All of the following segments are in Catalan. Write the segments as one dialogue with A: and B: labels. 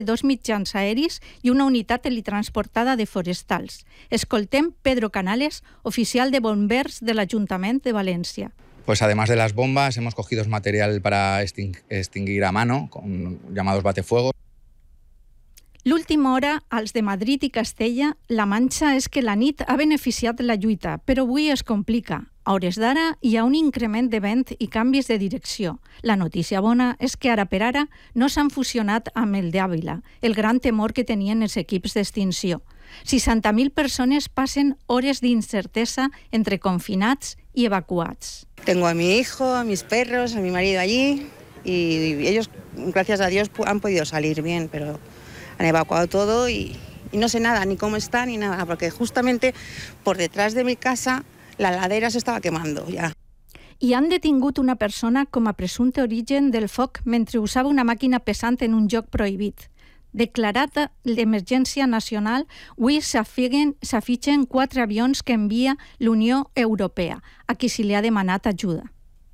A: 2 mitjans aeris i una unitat teletransportada de forestals. Escoltem Pedro Canales, oficial de bombers de l'Ajuntament de València.
B: Pues además de las bombas, hemos cogido material para extinguir a mano, con llamados batefuegos.
A: L'última hora, als de Madrid i Castella, la manxa és que la nit ha beneficiat la lluita, però avui es complica. A hores d'ara hi ha un increment de vent i canvis de direcció. La notícia bona és que ara per ara no s'han fusionat amb el d'Àvila, el gran temor que tenien els equips d'extinció. 60.000 persones passen hores d'incertesa entre confinats i evacuats.
C: Tengo a mi hijo, a mis perros, a mi marido allí y ellos, gracias a Dios, han podido salir bien, pero han evacuado todo y no sé nada, ni cómo está, ni nada, porque justamente por detrás de mi casa la ladera se estava quemando ja.
A: I han detingut una persona com a presumpte origen del foc mentre usava una màquina pesant en un lloc prohibit. Declarada l'emergència nacional, avui s'afitgen 4 avions que envia l'Unió Europea, a qui se li ha demanat ajuda.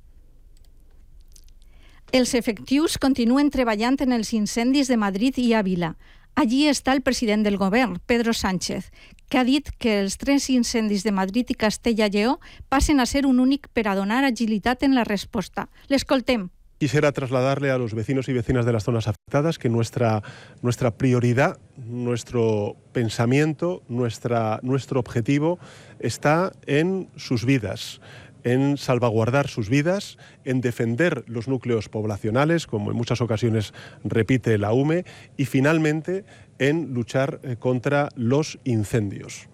A: Els efectius continuen treballant en els incendis de Madrid i Àvila. Allí està el president del govern, Pedro Sánchez, que ha dit que els 3 incendis de Madrid i Castella i Lleó passen a ser un únic per a donar agilitat en la resposta. L'escoltem.
D: Quisiera trasladarle a los vecinos y vecinas de las zonas afectadas que nuestra prioridad, nuestro pensamiento, nuestro objetivo está en sus vidas, en salvaguardar sus vidas, en defender los núcleos poblacionales, como en muchas ocasiones repite la UME, y finalmente en luchar contra los incendios.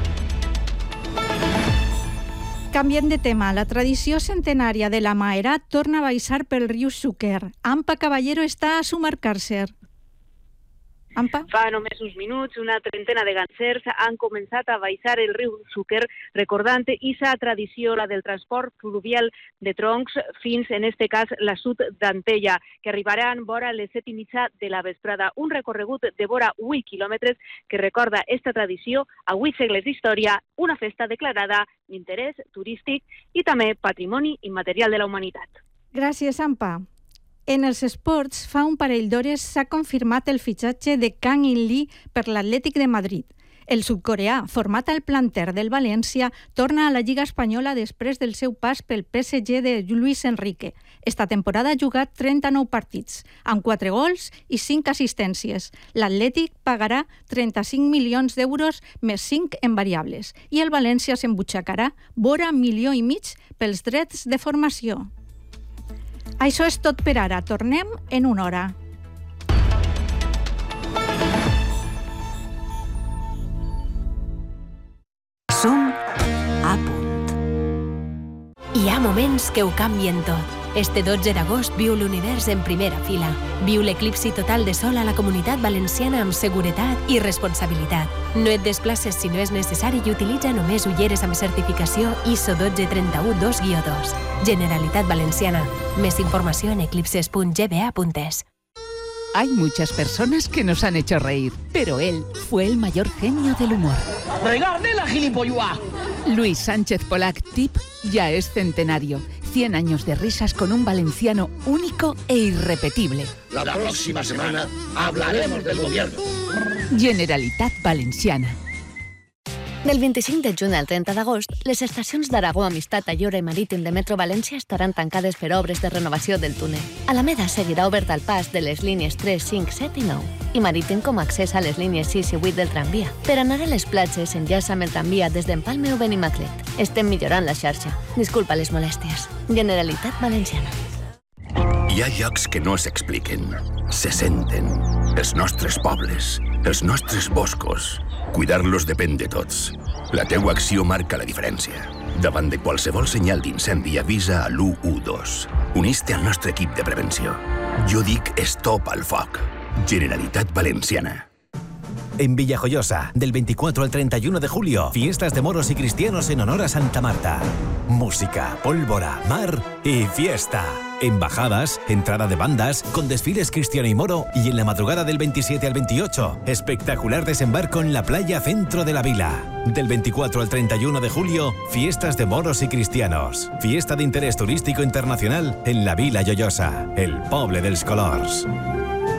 A: Canviem de tema. La tradició centenària de la Maerat torna a baixar pel riu Xúquer. Ampa Caballero està a Sumar-Càrcer. Ampa?
E: Fa només uns minuts, una trentena de gancers han començat a baixar el riu Xúquer, recordant esa tradició, la del transport fluvial de troncs, fins, en este cas, la sud d'Antella, que arribaran vora les 7:30 de la vesprada. Un recorregut de vora 8 quilòmetres que recorda esta tradició a 8 segles d'història, una festa declarada d'interès turístic i també patrimoni immaterial de la humanitat.
A: Gràcies, Ampa. En els esports, fa un parell d'hores s'ha confirmat el fitxatge de Kang In-lee per l'Atlètic de Madrid. El sudcoreà, format al planter del València, torna a la Lliga Espanyola després del seu pas pel PSG de Luis Enrique. Esta temporada ha jugat 39 partits, amb 4 gols i 5 assistències. L'Atlètic pagarà 35 milions d'euros més 5 en variables i el València s'embutxacarà vora 1,5 milions pels drets de formació. Això és tot per ara. Tornem en una hora.
F: Som a punt. Hi ha moments que ho canvien tot. Este 12 d'agost viu l'univers en primera fila. Viu l'eclipsi total de sol a la Comunitat Valenciana amb seguretat i responsabilitat. No et desplaces si no és necessari i utilitza només ulleres amb certificació ISO 12312-2. Generalitat Valenciana. Més informació en eclipses.gba.es.
G: Hay muchas personas que nos han hecho reír, pero él fue el mayor genio del humor.
H: ¡Regarde la gilipollua!
G: Luis Sánchez Polac Tip ya es centenario. 100 años de risas con un valenciano único e irrepetible.
H: La próxima semana hablaremos del gobierno.
G: Generalitat Valenciana.
I: Del 25 de juny al 30 d'agost, les estacions d'Aragó, Amistat, Ayora i Marítim de Metro València estaran tancades per obres de renovació del túnel. Alameda seguirà oberta al pas de les línies 3, 5, 7 i 9 i Marítim com a accés a les línies 6 i 8 del tramvia. Per anar a les platges s'enllaça amb el tramvia des d'Empalme o Benimaclet. Estem millorant la xarxa. Disculpa les molèsties. Generalitat Valenciana.
J: Hi ha llocs que no s'expliquen, se senten. Els nostres pobles, els nostres boscos. Cuidar-los depèn de tots. La teua acció marca la diferència. Davant de qualsevol senyal d'incendi avisa a l'112. Unís-te al nostre equip de prevenció. Jo dic stop al foc. Generalitat Valenciana.
K: En Villajoyosa, del 24 al 31 de julio, fiestas de moros y cristianos en honor a Santa Marta. Música, pólvora, mar y fiesta. Embajadas, entrada de bandas, con desfiles cristiano y moro, y en la madrugada del 27 al 28, espectacular desembarco en la playa centro de la vila. Del 24 al 31 de julio, fiestas de moros y cristianos. Fiesta de interés turístico internacional en la Vila Lloyosa, el poble dels colors.